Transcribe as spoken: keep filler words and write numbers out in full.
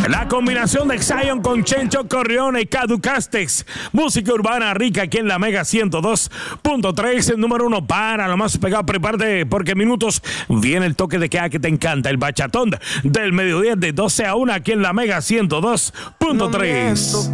La combinación de Zion con Chencho Corleone y Caducastex. Música urbana rica aquí en la Mega ciento dos punto tres. El número uno para lo más pegado. Prepárate porque en minutos viene el toque de queda que te encanta. El bachatón del mediodía de doce a una aquí en la Mega ciento dos punto tres.